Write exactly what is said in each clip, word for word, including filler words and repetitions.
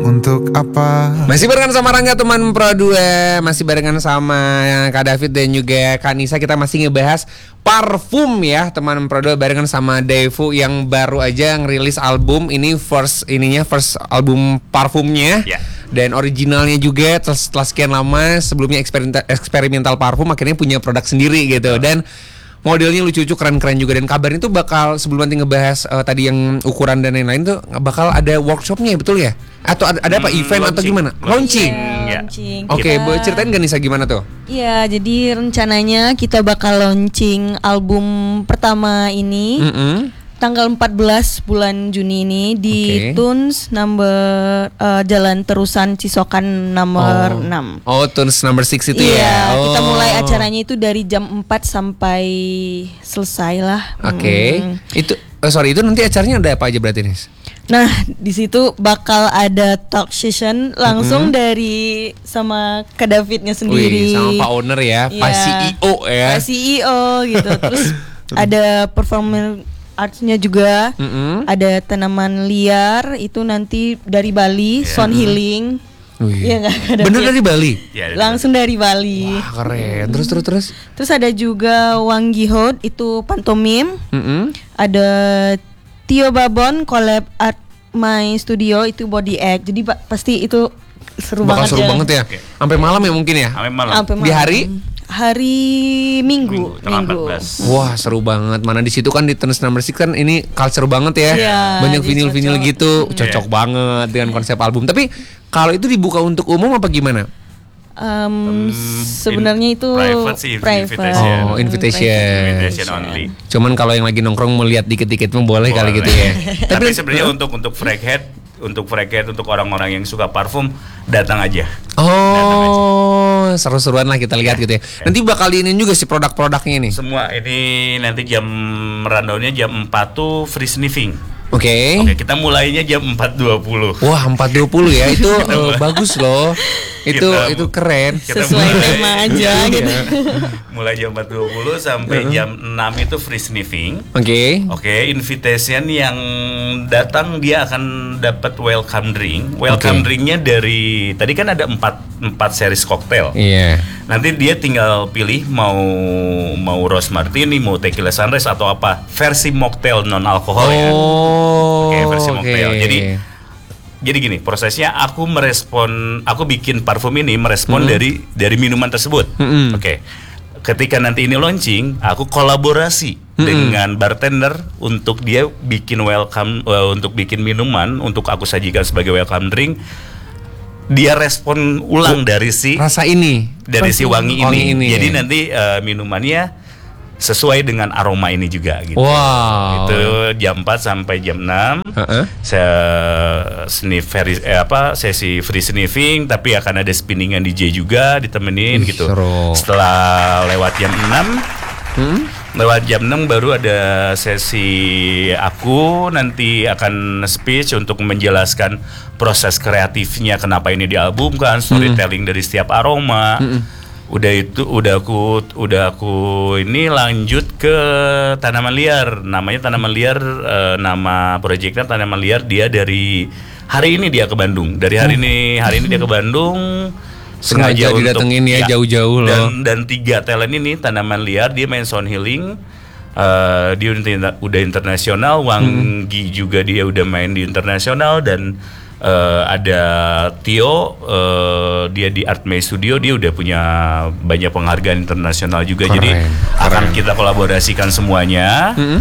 untuk apa? Masih barengan sama Rangga teman Pro dua, masih barengan sama Kak David dan juga Kak Nisa. Kita masih ngebahas parfum ya teman Pro dua, barengan sama Devo yang baru aja ngerilis album. Ini first ininya first album parfumnya yeah. Dan originalnya juga setelah sekian lama sebelumnya eksperimental, eksperimental parfum akhirnya punya produk sendiri gitu. Dan modelnya lucu-lucu, keren-keren juga. Dan kabarnya tuh bakal, sebelum nanti ngebahas uh, tadi yang ukuran dan lain-lain tuh, bakal ada workshopnya, betul ya? Atau ada, ada apa, hmm, event launching, atau gimana? Launching? Yeah, launching. Oke, okay, boleh ceritain gak Nisa gimana tuh? Iya, jadi rencananya kita bakal launching album pertama ini mm-hmm. tanggal empat belas bulan Juni ini di okay. Tunes number uh, Jalan Terusan Cisokan nomor oh. enam. Oh, Tunes number enam itu iya, ya. Oh. Kita mulai acaranya itu dari jam empat sampai selesai lah. Oke. Okay. Hmm. Itu oh, sorry, itu nanti acaranya ada apa aja berarti, Nis? Nah, di situ bakal ada talk session langsung mm-hmm. dari sama Kak Davidnya sendiri. Wih, sama Pak Owner ya, yeah. Pak C E O ya. Pak C E O gitu. Terus ada performance artsnya juga, mm-hmm. ada tanaman liar itu nanti dari Bali, yeah. sound healing. Iya nggak? Bener dari Bali? Ya, langsung dari Bali. Wah keren. Terus terus terus. Terus ada juga Wang Gihot itu pantomim. Mm-hmm. Ada Tio Babon collab Art My Studio itu body act. Jadi pa- pasti itu seru bakal banget seru ya. banget ya. Sampai malam ya mungkin ya. Sampai malam. Sampai malam. Di hari? Hari Minggu, Minggu, Minggu. Wah seru banget. Mana di situ kan di Tunes number enam kan ini culture banget ya. Yeah, banyak vinil-vinil gitu, hmm. cocok yeah. banget dengan yeah. konsep album. Tapi kalau itu dibuka untuk umum apa gimana? Um, um, sebenarnya itu private sih, private. invitation. Oh, invitation. Invitation only. Cuman kalau yang lagi nongkrong melihat dikit-dikit mah boleh, boleh kali gitu ya. Tapi sebenarnya uh, untuk untuk Fraghead, untuk Fraghead untuk orang-orang yang suka parfum datang aja. Oh, datang aja. Seru-seruan lah kita lihat gitu ya. Nanti bakal diinin juga sih produk-produknya ini. Semua ini nanti jam rundownnya jam empat tuh free sniffing. Oke. Okay. Oke, okay, kita mulainya jam empat dua puluh. Wah, empat dua puluh ya. Itu uh, bagus loh. Itu kita, itu keren. Sesuai mulai, tema aja gitu. Mulai jam empat dua puluh sampai uh-huh. jam enam itu free sniffing. Oke. Okay. Oke, okay, invitation yang datang dia akan dapat welcome drink. Welcome okay. drinknya dari tadi kan ada empat empat series koktail. Iya. Yeah. Nanti dia tinggal pilih mau mau rose martini, mau tequila sunrise atau apa. Versi mocktail non alkohol oh, ya. Oke, okay, versi okay. mocktail. Jadi Jadi gini, prosesnya aku merespon, aku bikin parfum ini merespon mm-hmm. dari dari minuman tersebut. Mm-hmm. Oke, okay. Ketika nanti ini launching, aku kolaborasi mm-hmm. dengan bartender untuk dia bikin welcome, uh, untuk bikin minuman untuk aku sajikan sebagai welcome drink. Dia respon ulang oh, dari si rasa ini, dari si wangi, wangi ini. ini. Jadi ya. nanti uh, minumannya sesuai dengan aroma ini juga gitu. Wow. Itu jam empat sampai jam enam. Uh-uh. Saya sniff free, eh, apa sesi free sniffing tapi akan ada spinningan D J juga ditemenin. Ih, gitu. Seru. Setelah lewat jam enam, hmm? lewat jam enam baru ada sesi aku nanti akan speech untuk menjelaskan proses kreatifnya kenapa ini dialbumkan, storytelling hmm. dari setiap aroma. Hmm. Udah itu udah aku udah aku ini lanjut ke tanaman liar. Namanya tanaman liar, e, nama proyeknya tanaman liar. Dia dari hari ini dia ke Bandung. Dari hari ini hari ini dia ke Bandung. Sengaja didatengin ya, ya jauh-jauh loh. Dan dan tiga talent ini tanaman liar, dia main sound healing. Uh, dia udah, udah internasional. Wanggi hmm. juga dia udah main di internasional. Dan Uh, ada Tio, uh, dia di Art My Studio, dia udah punya banyak penghargaan internasional juga. Keren, jadi keren. Akan kita kolaborasikan semuanya. Mm-hmm.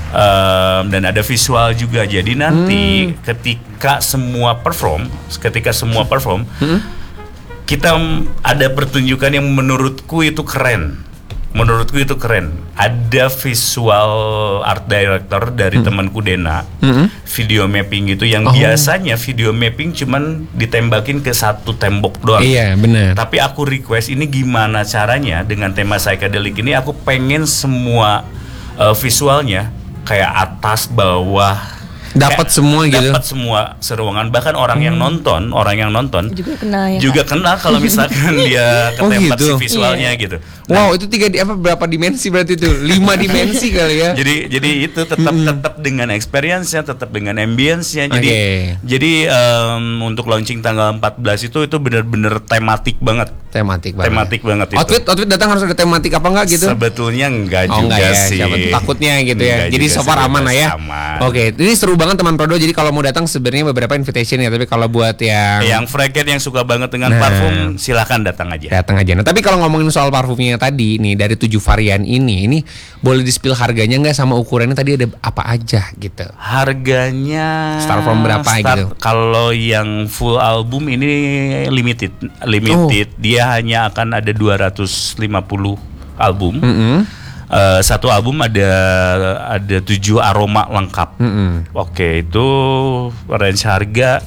uh, dan ada visual juga. Jadi nanti mm. ketika semua perform, ketika semua perform, mm-hmm. kita ada pertunjukan yang menurutku itu keren. Menurutku itu keren. Ada visual art director dari hmm. temanku Dena, hmm. video mapping gitu yang oh. biasanya video mapping cuman ditembakin ke satu tembok doang. Iya benar. Tapi aku request ini gimana caranya dengan tema psychedelic ini aku pengen semua uh, visualnya kayak atas bawah Dapat semua gitu. Dapat semua seruangan, bahkan orang hmm. yang nonton, orang yang nonton juga kena ya. Juga Kak? Kena kalau misalkan dia ketempat oh gitu. si visualnya yeah. gitu. Nah, wow, itu tiga di apa berapa dimensi berarti itu? Lima dimensi kali ya. Jadi jadi itu tetap hmm. tetap dengan experience-nya, tetap dengan ambience-nya. Jadi okay. jadi um, untuk launching tanggal empat belas itu itu benar-benar tematik banget. Tematik banget. Tematik banget itu. Outfit outfit datang harus ada tematik apa enggak gitu? Sebetulnya enggak oh, juga enggak ya. sih. Siapa takutnya gitu ya. Enggak jadi so far aman lah ya. Oke, okay. Ini seru banget teman Prodo. Jadi kalau mau datang sebenarnya beberapa invitation ya, tapi kalau buat yang yang fragrant yang suka banget dengan nah, parfum silakan datang aja. Datang aja. Nah, tapi kalau ngomongin soal parfumnya tadi nih dari tujuh varian ini, ini boleh di-spill harganya nggak sama ukurannya tadi ada apa aja gitu? Harganya start from berapa start, gitu? Kalau yang full album ini limited, limited. Oh. Dia hanya akan ada dua ratus lima puluh album. Mm-hmm. Uh, satu album ada ada tujuh aroma lengkap. Mm-hmm. Oke, itu range harga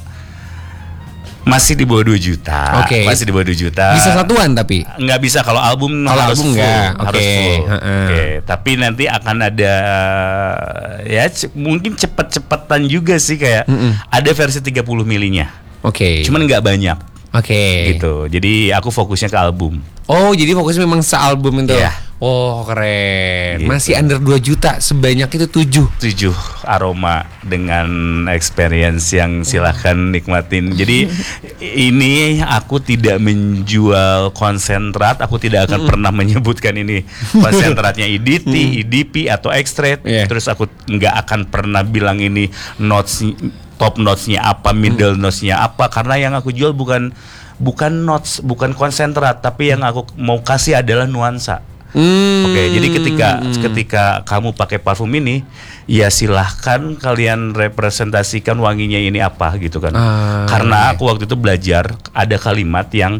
masih di bawah dua juta. Okay. Masih di bawah dua juta. Bisa satuan tapi? Nggak bisa kalau album kalau harus album full. Nggak. Harus okay. full. Uh-uh. Oke, okay. Tapi nanti akan ada ya c- mungkin cepet-cepetan juga sih kayak mm-mm. ada versi tiga puluh milinya. Oke. Okay. Cuman nggak banyak. Oke. Okay. Gitu. Jadi aku fokusnya ke album. Oh, jadi fokusnya memang sealbum itu. Yeah. Oh, keren. Gitu. Masih under dua juta, sebanyak itu tujuh. tujuh aroma dengan experience yang silahkan nikmatin. Jadi ini aku tidak menjual konsentrat, aku tidak akan mm. pernah menyebutkan ini konsentratnya E D T, mm. E D P atau extract. Yeah. Terus aku nggak akan pernah bilang ini notes top notes-nya apa, middle mm. notes-nya apa, karena yang aku jual bukan bukan notes, bukan konsentrat, tapi yang aku mau kasih adalah nuansa. Hmm. Oke, okay, jadi ketika ketika kamu pakai parfum ini, ya silahkan kalian representasikan wanginya ini apa gitu kan. Ah, karena okay. aku waktu itu belajar ada kalimat yang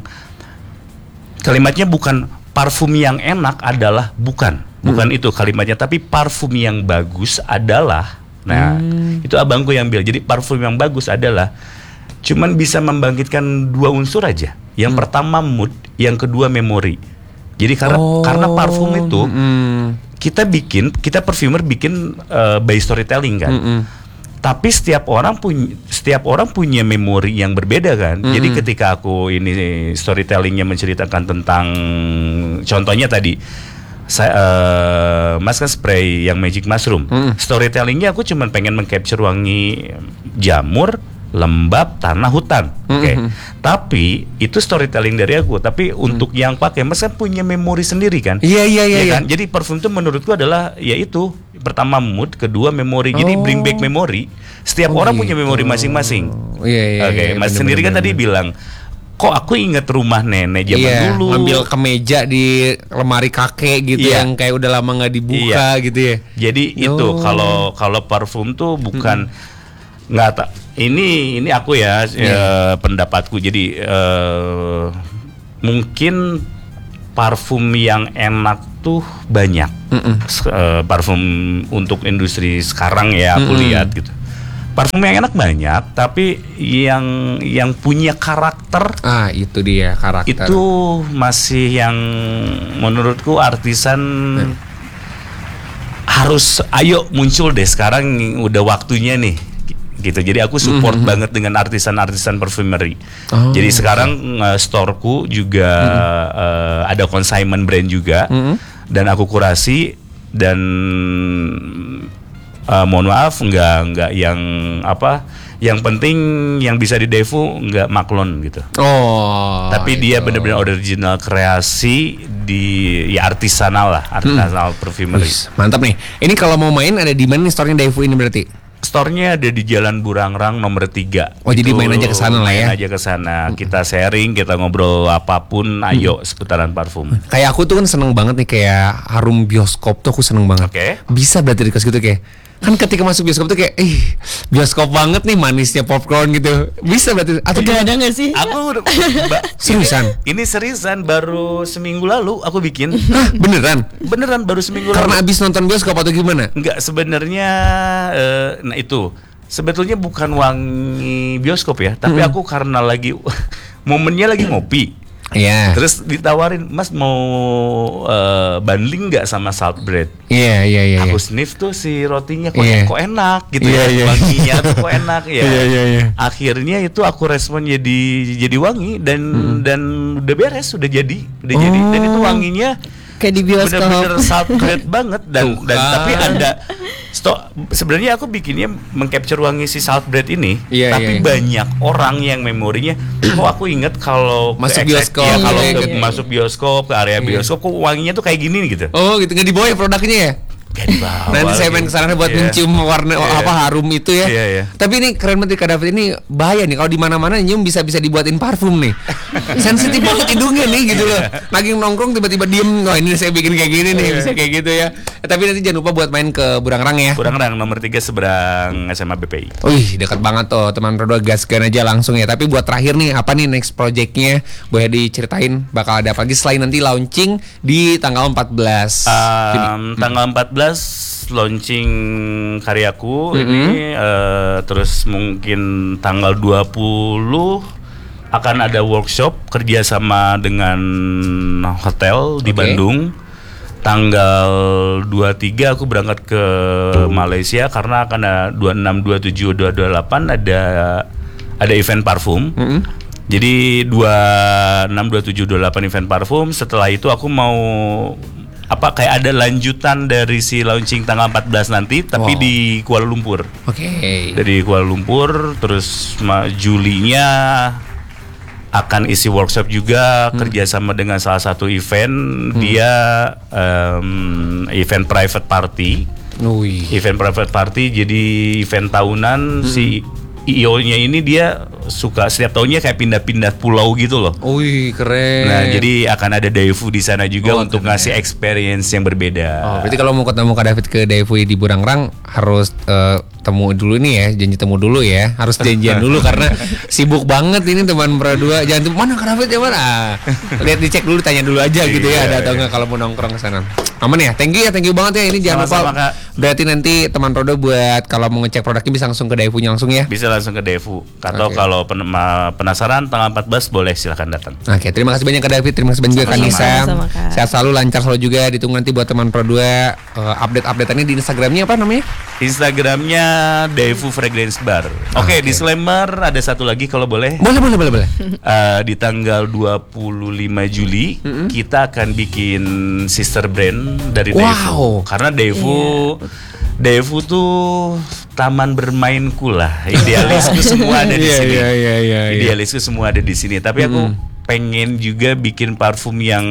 kalimatnya bukan parfum yang enak adalah bukan, bukan hmm. itu kalimatnya, tapi parfum yang bagus adalah. Nah, hmm. itu abangku yang bilang. Jadi parfum yang bagus adalah cuman bisa membangkitkan dua unsur aja. Yang hmm. pertama mood, yang kedua memori. Jadi karena oh, karena parfum itu mm. kita bikin, kita perfumer bikin uh, by storytelling kan. Mm-mm. Tapi setiap orang punya setiap orang punya memori yang berbeda kan. Mm-mm. Jadi ketika aku ini storytellingnya menceritakan tentang contohnya tadi saya uh, Mas kan spray yang Magic Mushroom. Mm. Storytellingnya aku cuma pengen mengcapture wangi jamur, lembab, tanah, hutan. Oke. Okay. Mm-hmm. Tapi itu storytelling dari aku. Tapi mm. untuk yang pakai, Mas kan punya memori sendiri kan? Iya iya iya. Ya kan? Jadi parfum itu menurutku adalah ya itu pertama mood, kedua memori. Jadi oh. bring back memory. Setiap oh, orang gitu. Punya memori masing-masing. Iya iya. Oke. Okay. Iya, Mas bener, sendiri bener, kan bener. Tadi bilang, kok aku inget rumah nenek zaman iya, dulu. Ngambil kemeja di lemari kakek gitu iya. yang kayak udah lama nggak dibuka iya. gitu ya. Jadi oh. itu kalau kalau parfum tuh bukan mm-hmm. nggak tak. Ini ini aku ya, yeah. eh, pendapatku. Jadi eh, mungkin parfum yang enak tuh banyak. Eh, parfum untuk industri sekarang ya aku Mm-mm. lihat gitu. Parfum yang enak banyak, tapi yang yang punya karakter. Ah itu dia karakter. Itu masih yang menurutku artisan hmm. harus ayo muncul deh sekarang, udah waktunya nih. Gitu. Jadi aku support mm-hmm. banget dengan artisan-artisan perfumery. Oh, jadi okay. sekarang uh, storeku juga mm-hmm. uh, ada consignment brand juga mm-hmm. dan aku kurasi dan uh, mohon maaf nggak nggak yang apa, yang penting yang bisa di Defu nggak maklon gitu. Oh. Tapi itu. Dia benar-benar original kreasi di ya artisanal lah, artisanal hmm. perfumery. Uish, mantap nih. Ini kalau mau main ada di mana nih store-nya Defu ini berarti? Store-nya ada di Jalan Burangrang nomor tiga. Oh, itu, jadi main aja ke sana lah ya. Main aja ke sana. Kita sharing, kita ngobrol apapun, ayo hmm. seputaran parfum. Kayak aku tuh kan seneng banget nih kayak harum bioskop tuh aku seneng banget. Oke. Okay. Bisa berarti dikasih gitu kayak kan ketika masuk bioskop tuh kayak ih bioskop banget nih manisnya popcorn gitu. Bisa berarti atau udah ada nggak sih? Aku ba- seriusan. Ini, ini seriusan baru seminggu lalu aku bikin. Hah, beneran? Beneran baru seminggu Karena lalu. Karena abis nonton bioskop atau gimana? Enggak, sebenarnya uh, nah itu sebetulnya bukan wangi bioskop ya, tapi mm-hmm. aku karena lagi momennya lagi ngopi. Iya. Yeah. Terus ditawarin, Mas mau uh, bundling nggak sama salt bread? Iya iya iya. Aku sniff tuh si rotinya kok, yeah. kok enak gitu yeah, ya, yeah. wanginya tuh kok enak ya. yeah, yeah, yeah. Akhirnya itu aku respon jadi jadi wangi dan hmm. dan udah beres, udah jadi, udah oh. jadi dan itu wanginya kayak di bioskop. Bener-bener salt bread banget dan Tuh, dan kan. tapi ada Sto, sebenarnya aku bikinnya mengcapture wangi si salt bread ini, yeah, tapi yeah, yeah. banyak orang yang memorinya, kok aku inget kalau masuk ke bioskop, ya, kalau iya, ke iya, masuk bioskop ke area iya. bioskop, kok wanginya tuh kayak gini gitu. Oh gitu, nggak dibawa ya produknya ya? Gak dibawa. Nanti saya main kesana buat yeah. mencium warna yeah. apa harum itu ya. Yeah, yeah. Tapi ini keren banget Kak David, ini bahaya nih kalau di mana-mana nyium bisa bisa dibuatin parfum nih. Sensitif banget hidungnya nih gitu loh. Lagi nongkrong tiba-tiba diem, oh ini saya bikin kayak gini nih, yeah. bisa kayak gitu ya. Eh, tapi nanti jangan lupa buat main ke Burangrang ya. Burangrang nomor tiga seberang S M A B P I. Wih, dekat banget tuh teman Rodo, gaskan aja langsung ya. Tapi buat terakhir nih, apa nih next projectnya? Boleh diceritain bakal ada apa lagi selain nanti launching di tanggal empat belas. Um, tanggal empat belas launching karyaku mm-hmm. ini uh, terus mungkin tanggal dua puluh akan ada workshop kerjasama dengan hotel di okay. Bandung. Tanggal dua puluh tiga aku berangkat ke Malaysia karena akan ada dua puluh enam, dua puluh tujuh, dua puluh delapan ada ada event parfum. Mm-hmm. Jadi dua puluh enam, dua puluh tujuh, dua puluh delapan event parfum. Setelah itu aku mau apa kayak ada lanjutan dari si launching tanggal empat belas nanti tapi wow. di Kuala Lumpur. Oke. Okay. Dari Kuala Lumpur terus ma- Julinya akan isi workshop juga hmm. kerjasama dengan salah satu event hmm. dia um, event private party. Ui. Event private party jadi event tahunan hmm. si I O-nya ini dia suka setiap tahunnya kayak pindah-pindah pulau gitu loh. Wih, keren. Nah, jadi akan ada Daifu di sana juga oh, untuk keren. Ngasih experience yang berbeda. Oh, berarti kalau mau ketemu Kak David ke Daifu di Burangrang harus uh, temu dulu nih ya, janji temu dulu ya. Harus janjian dulu karena sibuk banget ini teman berdua. Jangan tuh mana Kak David ya mana? Lihat dicek dulu, tanya dulu aja gitu ya, ada atau enggak kalau mau nongkrong ke sana. Aman ya? Thank you ya, thank you banget ya. Ini jangan sama-sama, lupa. Kak. Berarti nanti teman Rodo buat kalau mau ngecek produknya bisa langsung ke Daifu langsung ya. Bisa langsung ke Daifu. Atau okay. kalau pen- penasaran tanggal empat belas boleh silahkan datang. Oke, okay, terima kasih banyak Kak David, terima kasih banyak juga Kak Nisa. Sehat selalu, lancar selalu juga. Ditunggu nanti buat teman Pro dua uh, update-updateannya di Instagramnya apa namanya? Instagramnya Daifu Fragrance Bar. Oke, okay, okay. Disclaimer ada satu lagi kalau boleh. Boleh, boleh, boleh, boleh. Uh, di tanggal dua puluh lima Juli mm-hmm. kita akan bikin sister brand dari wow. Daifu. Karena Daifu yeah. Daifu tuh taman bermainku lah. Idealisku semua ada di yeah, sini. Yeah, yeah, yeah, Idealisku yeah. semua ada di sini. Tapi aku mm-hmm. pengen juga bikin parfum yang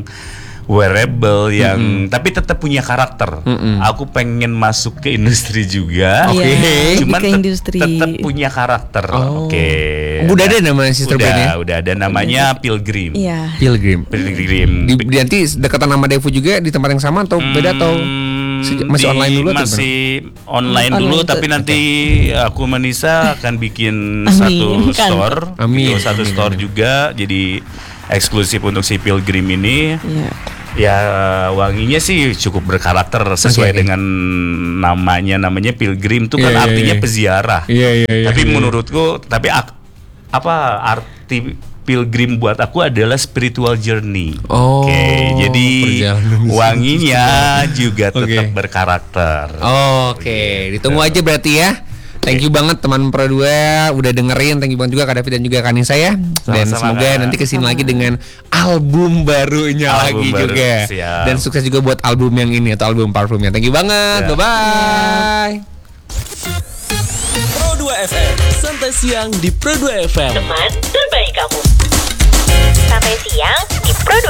wearable yang mm-hmm. tapi tetap punya karakter. Mm-hmm. Aku pengen masuk ke industri juga. Oke. Okay. Yeah, Cuman te- tetap punya karakter. Oh. Oke. Okay. Udah ada nama sister brandnya? Udah, udah ada namanya Pilgrim. Iya. Yeah. Pilgrim. Pilgrim. Di, di nanti dekatan nama Daifu juga di tempat yang sama atau hmm, beda atau masih di, online dulu? Masih online, online dulu, itu. Tapi nanti aku Manisa akan bikin Amin. satu kan. store, Amin. Bikin satu Amin. store juga, jadi eksklusif untuk si Pilgrim ini. Yeah. Ya wanginya sih cukup berkarakter sesuai okay. dengan namanya, namanya Pilgrim itu kan yeah, artinya yeah, peziarah. Yeah, yeah, yeah, tapi yeah. menurutku, tapi ak, apa arti Pilgrim buat aku adalah spiritual journey. Oh, Oke, okay, jadi wanginya juga tetap okay. berkarakter. Oke, okay. Ditunggu aja berarti ya. Thank you banget teman Pro dua udah dengerin. Thank you banget juga Kak David dan juga Kak Nisa ya. Dan sama-sama semoga kan. Nanti kesini lagi dengan album barunya album lagi baru, juga. Siap. Dan sukses juga buat album yang ini atau album parfumnya. Thank you banget. Bye bye. Pro dua F M, santai siang di Pro dua F M. Teman terbaik kamu. Sampai siang